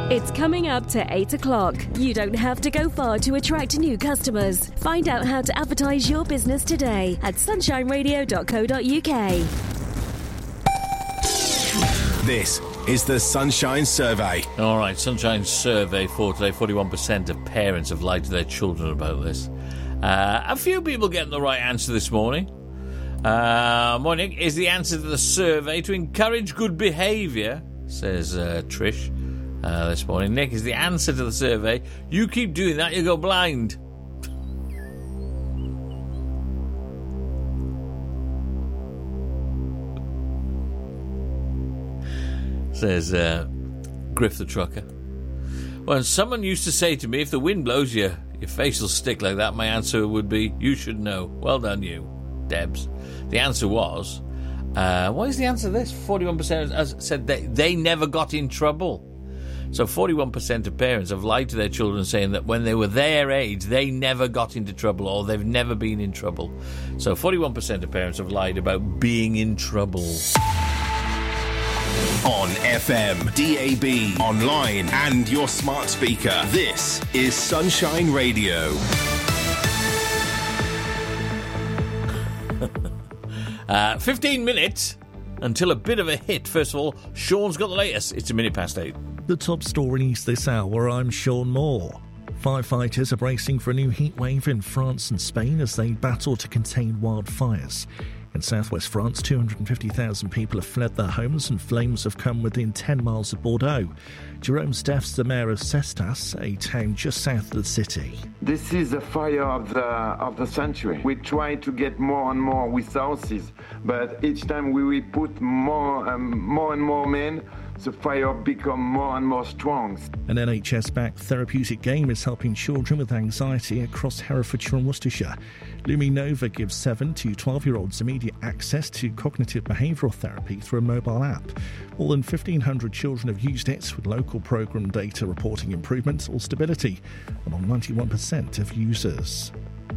It's coming up to 8 o'clock. You don't have to go far to attract new customers. Find out how to advertise your business today at sunshineradio.co.uk. This is the Sunshine Survey. All right, Sunshine Survey for today. 41% of parents have lied to their children about this. A few people getting the right answer this morning. Morning. Is the answer to the survey to encourage good behaviour, says Trish this morning. Nick, is the answer to the survey, you keep doing that, you go blind. Says Griff the trucker. Well, someone used to say to me, if the wind blows your face will stick like that, my answer would be, you should know. Well done, you. Debs. The answer was, what is the answer to this? 41% said they never got in trouble. So 41% of parents have lied to their children saying that when they were their age, they never got into trouble or they've never been in trouble. So 41% of parents have lied about being in trouble. On FM, DAB, online and your smart speaker, this is Sunshine Radio. 15 minutes until a bit of a hit. First of all, Sean's got the latest. It's 8:08. The top stories this hour, I'm Sean Moore. Firefighters are bracing for a new heatwave in France and Spain as they battle to contain wildfires. In southwest France, 250,000 people have fled their homes and flames have come within 10 miles of Bordeaux. Jerome Steff's the mayor of Cestas, a town just south of the city. This is the fire of the century. We try to get more and more resources, but each time we will put more and more men, the fire become more and more strong. An NHS-backed therapeutic game is helping children with anxiety across Herefordshire and Worcestershire. Luminova gives 7 to 12-year-olds immediate access to cognitive behavioural therapy through a mobile app. More than 1,500 children have used it, with local programme data reporting improvement or stability among 91% of users.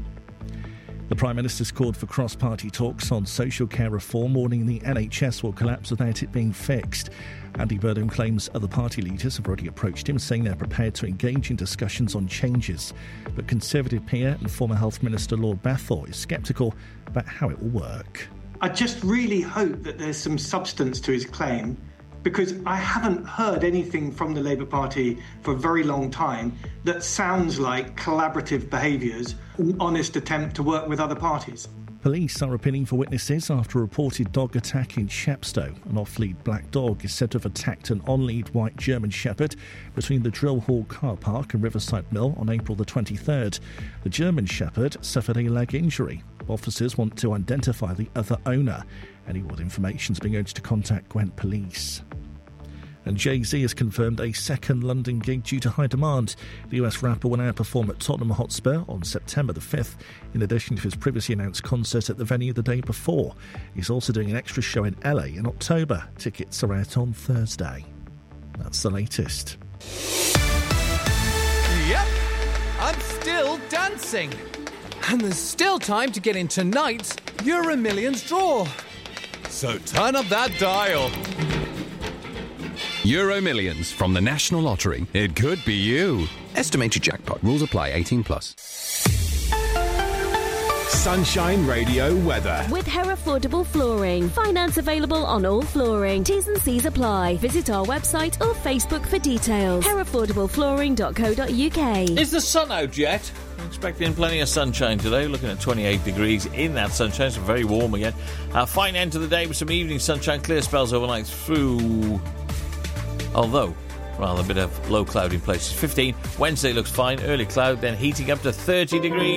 The Prime Minister's called for cross-party talks on social care reform, warning the NHS will collapse without it being fixed. Andy Burnham claims other party leaders have already approached him, saying they're prepared to engage in discussions on changes. But Conservative peer and former Health Minister Lord Bethell is sceptical about how it will work. I just really hope that there's some substance to his claim, because I haven't heard anything from the Labour Party for a very long time that sounds like collaborative behaviours, an honest attempt to work with other parties. Police are appealing for witnesses after a reported dog attack in Chepstow. An off-lead black dog is said to have attacked an on-lead white German Shepherd between the Drill Hall car park and Riverside Mill on April the 23rd. The German Shepherd suffered a leg injury. Officers want to identify the other owner. Any more information is being urged to contact Gwent Police. And Jay-Z has confirmed a second London gig due to high demand. The US rapper will now perform at Tottenham Hotspur on September the 5th, in addition to his previously announced concert at the venue the day before. He's also doing an extra show in LA in October. Tickets are out on Thursday. That's the latest. Yep, I'm still dancing. And there's still time to get in tonight's Euro Millions draw. So turn up that dial. Euro Millions from the National Lottery. It could be you. Estimated jackpot. Rules apply. 18+. Sunshine Radio weather. With Herefordable Flooring. Finance available on all flooring. T's and C's apply. Visit our website or Facebook for details. Herefordableflooring.co.uk. Is the sun out yet? I'm expecting plenty of sunshine today. Looking at 28 degrees in that sunshine. So very warm again. Fine end to the day with some evening sunshine. Clear spells overnight through... although rather a bit of low cloud in places. 15. Wednesday looks fine. Early cloud, then heating up to 30 degrees.